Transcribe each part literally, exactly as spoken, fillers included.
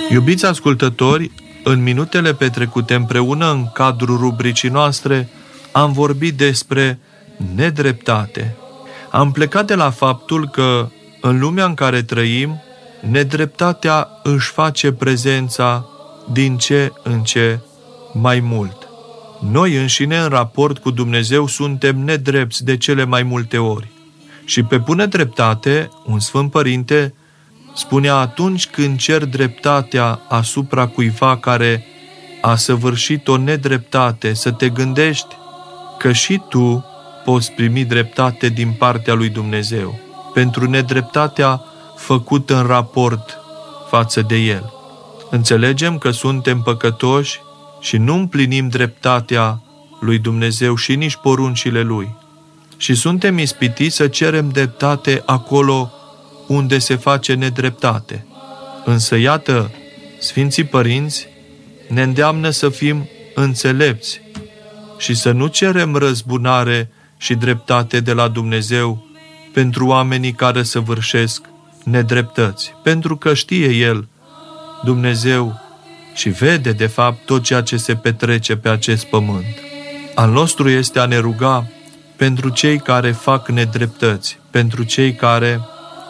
Iubiți ascultători, în minutele petrecute împreună în cadrul rubricii noastre am vorbit despre nedreptate. Am plecat de la faptul că în lumea în care trăim, nedreptatea își face prezența din ce în ce mai mult. Noi înșine, în raport cu Dumnezeu, suntem nedrepți de cele mai multe ori. Și pe bună dreptate, un Sfânt Părinte spunea: atunci când cer dreptatea asupra cuiva care a săvârșit o nedreptate, să te gândești că și tu poți primi dreptate din partea lui Dumnezeu pentru nedreptatea făcută în raport față de El. Înțelegem că suntem păcătoși și nu împlinim dreptatea lui Dumnezeu și nici poruncile Lui. Și suntem ispitiți să cerem dreptate acolo unde se face nedreptate. Însă, iată, Sfinții Părinți ne îndeamnă să fim înțelepți și să nu cerem răzbunare și dreptate de la Dumnezeu pentru oamenii care săvârșesc nedreptăți, pentru că știe El, Dumnezeu, și vede, de fapt, tot ceea ce se petrece pe acest pământ. Al nostru este a ne ruga pentru cei care fac nedreptăți, pentru cei care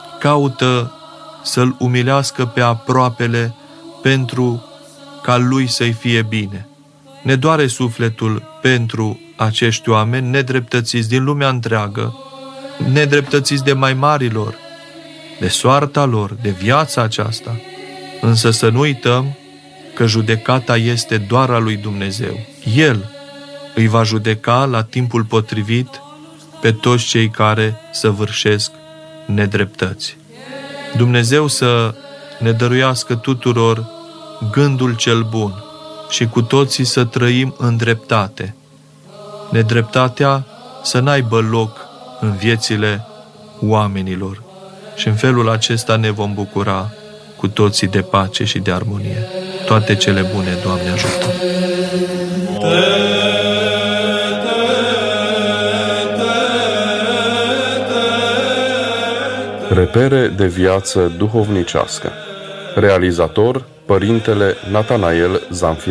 caută să-L umilească pe aproapele pentru ca Lui să-i fie bine. Ne doare sufletul pentru acești oameni nedreptățiți din lumea întreagă, nedreptățiți de mai marilor, de soarta lor, de viața aceasta. Însă să nu uităm că judecata este doar a lui Dumnezeu. El îi va judeca la timpul potrivit pe toți cei care săvârșesc nedreptăți. Dumnezeu să ne dăruiască tuturor gândul cel bun și cu toții să trăim în dreptate. Nedreptatea să n-aibă loc în viețile oamenilor și în felul acesta ne vom bucura cu toții de pace și de armonie. Toate cele bune, Doamne ajută! Repere de viață duhovnicească. Realizator: Părintele Natanael Zamfir.